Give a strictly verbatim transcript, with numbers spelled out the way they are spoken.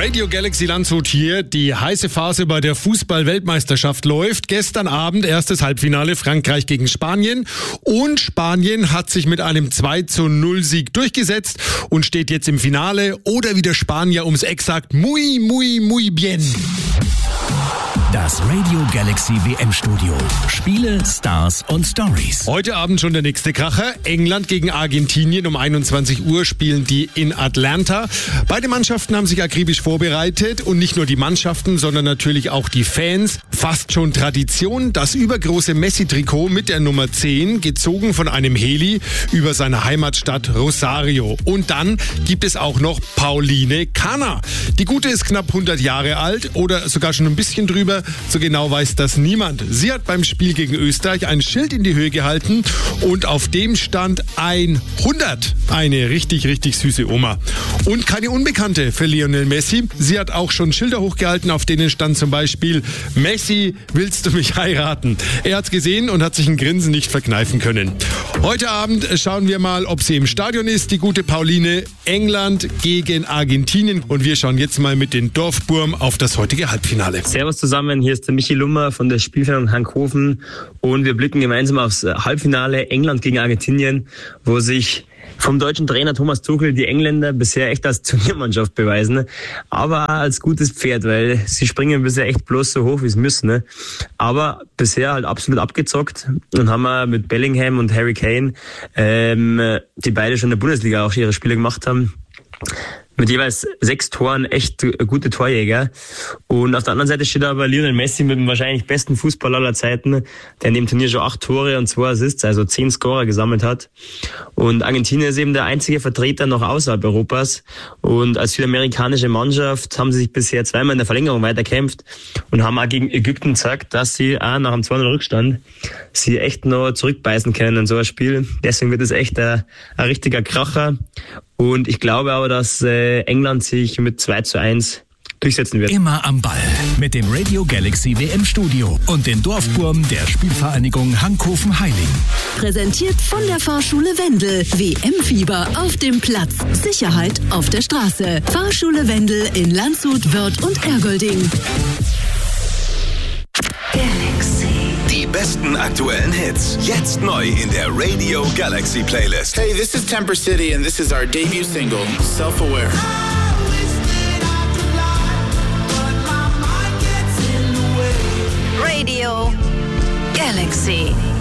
Radio Galaxy Landshut hier. Die heiße Phase bei der Fußball-Weltmeisterschaft läuft. Gestern Abend erstes Halbfinale Frankreich gegen Spanien. Und Spanien hat sich mit einem zwei zu null Sieg durchgesetzt und steht jetzt im Finale. Oder wie der Spanier ums Eck sagt, muy, muy, muy bien. Das Radio Galaxy W M-Studio. Spiele, Stars und Stories. Heute Abend schon der nächste Kracher. England gegen Argentinien. Um einundzwanzig Uhr spielen die in Atlanta. Beide Mannschaften haben sich akribisch vorbereitet. Und nicht nur die Mannschaften, sondern natürlich auch die Fans. Fast schon Tradition. Das übergroße Messi-Trikot mit der Nummer zehn, gezogen von einem Heli über seine Heimatstadt Rosario. Und dann gibt es auch noch Pauline Kana. Die Gute ist knapp hundert Jahre alt oder sogar schon ein bisschen drüber. So genau weiß das niemand. Sie hat beim Spiel gegen Österreich ein Schild in die Höhe gehalten und auf dem stand hundert. Eine richtig, richtig süße Oma. Und keine Unbekannte für Lionel Messi. Sie hat auch schon Schilder hochgehalten, auf denen stand zum Beispiel: Messi, willst du mich heiraten? Er hat's gesehen und hat sich ein Grinsen nicht verkneifen können. Heute Abend schauen wir mal, ob sie im Stadion ist, die gute Pauline. England gegen Argentinien. Und wir schauen jetzt mal mit den Dorfburm auf das heutige Halbfinale. Servus zusammen, hier ist der Michi Lummer von der Spielvereinigung Hankhofen und wir blicken gemeinsam aufs Halbfinale England gegen Argentinien, wo sich vom deutschen Trainer Thomas Tuchel die Engländer bisher echt als Turniermannschaft beweisen, aber auch als gutes Pferd, weil sie springen bisher echt bloß so hoch, wie sie müssen. Ne? Aber bisher halt absolut abgezockt und haben wir mit Bellingham und Harry Kane, ähm, die beide schon in der Bundesliga auch ihre Spiele gemacht haben, mit jeweils sechs Toren echt gute Torjäger. Und auf der anderen Seite steht aber Lionel Messi mit dem wahrscheinlich besten Fußballer aller Zeiten, der in dem Turnier schon acht Tore und zwei Assists, also zehn Scorer gesammelt hat. Und Argentinien ist eben der einzige Vertreter noch außerhalb Europas. Und als südamerikanische Mannschaft haben sie sich bisher zweimal in der Verlängerung weiterkämpft und haben auch gegen Ägypten gezeigt, dass sie auch nach einem zwei null Rückstand sie echt noch zurückbeißen können in so ein Spiel. Deswegen wird es echt ein, ein richtiger Kracher. Und ich glaube aber, dass äh, England sich mit zwei zu eins durchsetzen wird. Immer am Ball mit dem Radio Galaxy W M-Studio und den Dorfburm der Spielvereinigung Hankhofen-Heiling. Präsentiert von der Fahrschule Wendel. W M-Fieber auf dem Platz. Sicherheit auf der Straße. Fahrschule Wendel in Landshut, Wörth und Ergolding. Galaxy. Die besten aktuellen Hits. Jetzt neu in der Radio Galaxy Playlist. Hey, this is Temper City and this is our debut single, Self-Aware. Radio Galaxy.